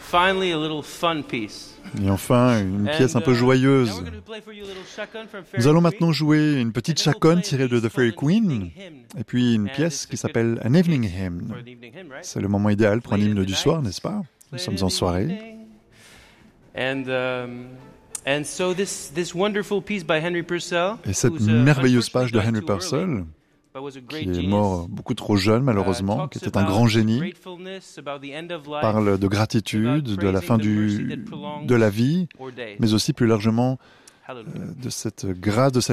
Finally, a little fun piece. Et enfin, une pièce un peu joyeuse. Now we're going to play for you a little shotgun from Fairy Nous allons Queen. maintenant jouer une petite chaconne tirée de The Fairy Queen, et puis une pièce qui s'appelle An Evening Hymn. For an evening hymn, right? C'est le moment idéal pour un hymne du soir, n'est-ce pas? Nous sommes en soirée. And so this wonderful piece by Henry Purcell, Et cette who's, merveilleuse page de unfortunately Henry died too early, Purcell, but was a great qui est genius, mort beaucoup trop jeune malheureusement, qui était un grand génie, gratefulness, about the end of life, parle de gratitude, de la fin de la vie, or day. mais aussi plus largement Hallelujah. de cette grâce, de cette